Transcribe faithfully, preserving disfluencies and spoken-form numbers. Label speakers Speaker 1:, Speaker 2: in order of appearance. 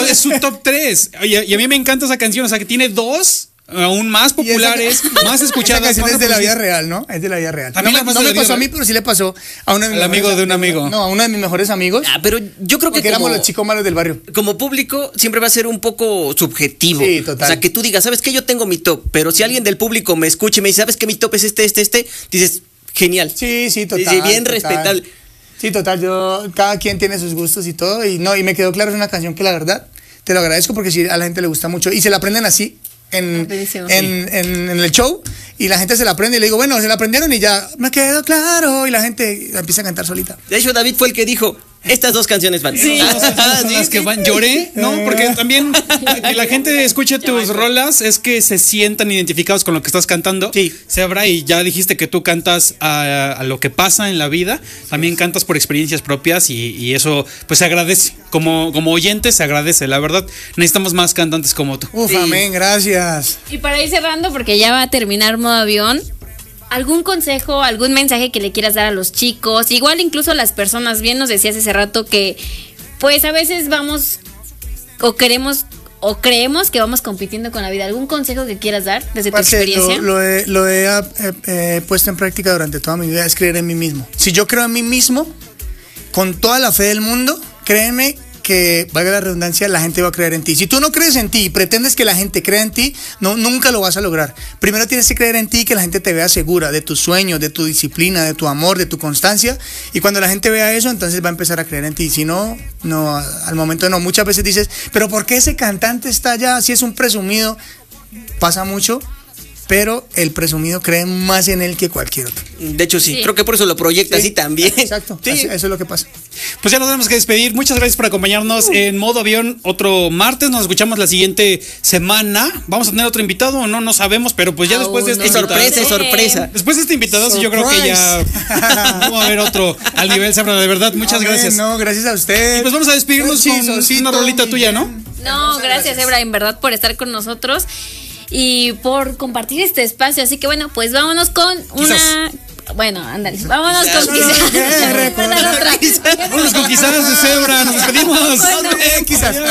Speaker 1: de su top tres. Y, y a mí me encanta esa canción, o sea, que tiene dos aún más populares, esa, más escuchadas.
Speaker 2: Esa canción es de la vida real, ¿no? Es de la vida real. No, me, no me pasó a mí, pero sí le pasó a uno de mis
Speaker 1: Al amigo de un amigo.
Speaker 2: No, a uno de mis mejores amigos.
Speaker 3: Ah, pero yo creo que
Speaker 2: como, éramos los chicos malos del barrio.
Speaker 3: Como público siempre va a ser un poco subjetivo.
Speaker 2: Sí, total.
Speaker 3: O sea, que tú digas, ¿sabes qué? Yo tengo mi top, pero si alguien del público me escucha y me dice, ¿sabes qué? Mi top es este, este, este, dices, genial.
Speaker 2: Sí, sí, total.
Speaker 3: Sí, bien
Speaker 2: total.
Speaker 3: respetable.
Speaker 2: Sí, total, yo, cada quien tiene sus gustos y todo, y no, y me quedó claro, es una canción que la verdad, te lo agradezco porque sí, a la gente le gusta mucho, y se la aprenden así, en, en,
Speaker 3: sí.
Speaker 2: en, en el show, y la gente se la aprende, y le digo, bueno, se la aprendieron y ya, me quedó claro, y la gente empieza a cantar solita.
Speaker 3: De hecho, David fue el que dijo, estas dos canciones van.
Speaker 1: Sí, ah, sí, las que van. Lloré, ¿no? Porque también que la gente escuche tus rolas es que se sientan identificados con lo que estás cantando.
Speaker 3: Sí.
Speaker 1: Sebra, y ya dijiste que tú cantas a, a lo que pasa en la vida, también cantas por experiencias propias y, y eso pues se agradece. Como, como oyente se agradece, la verdad. Necesitamos más cantantes como tú.
Speaker 2: Uf,
Speaker 3: Sí.
Speaker 2: amén, gracias.
Speaker 4: Y para ir cerrando, porque ya va a terminar modo avión, ¿algún consejo, algún mensaje que le quieras dar a los chicos? Igual incluso a las personas, bien nos decías hace rato que pues a veces vamos o queremos o creemos que vamos compitiendo con la vida. ¿Algún consejo que quieras dar desde
Speaker 2: Parce,
Speaker 4: tu experiencia?
Speaker 2: Lo, lo he, lo he eh, eh, puesto en práctica durante toda mi vida, es creer en mí mismo. Si yo creo en mí mismo, con toda la fe del mundo, créeme que, valga la redundancia, la gente va a creer en ti. Si tú no crees en ti y pretendes que la gente crea en ti, no, nunca lo vas a lograr. Primero tienes que creer en ti y que la gente te vea segura de tus sueños, de tu disciplina, de tu amor, de tu constancia. Y cuando la gente vea eso, entonces va a empezar a creer en ti. Si no, no, al momento no. Muchas veces dices, pero ¿por qué ese cantante está allá? Si es un presumido, pasa mucho. Pero el presumido cree más en él que cualquier otro.
Speaker 3: De hecho, sí.
Speaker 4: Sí.
Speaker 3: Creo que por eso lo proyecta
Speaker 2: Sí,
Speaker 3: así también.
Speaker 2: Exacto,
Speaker 3: Sí.
Speaker 2: así- eso es lo que pasa.
Speaker 1: Pues ya nos tenemos que despedir. Muchas gracias por acompañarnos en Modo Avión otro martes. Nos escuchamos la siguiente semana. ¿Vamos a tener otro invitado o no? No sabemos, pero pues ya
Speaker 4: Aún
Speaker 1: después de este
Speaker 3: Es
Speaker 4: no.
Speaker 1: invitado.
Speaker 3: sorpresa, es sorpresa.
Speaker 1: Después de este invitado, sí, yo creo que ya vamos a ver otro al nivel Sebra. De verdad, muchas
Speaker 2: Amén,
Speaker 1: gracias.
Speaker 2: No, gracias a usted.
Speaker 1: Y pues vamos a despedirnos
Speaker 2: Sí,
Speaker 1: con
Speaker 2: Sosito,
Speaker 1: una rolita
Speaker 2: mi
Speaker 1: tuya,
Speaker 2: bien.
Speaker 1: ¿no?
Speaker 4: No, gracias Ebra, en verdad, por estar con nosotros y por compartir este espacio. Así que bueno, pues vámonos con una... Bueno, ándale, vámonos
Speaker 3: Quizás.
Speaker 4: con quizás.
Speaker 2: Solo que
Speaker 4: Voy a dar otra.
Speaker 1: Vámonos con quizás de Sebra. Nos despedimos.
Speaker 4: Bueno.
Speaker 2: Eh, quizás.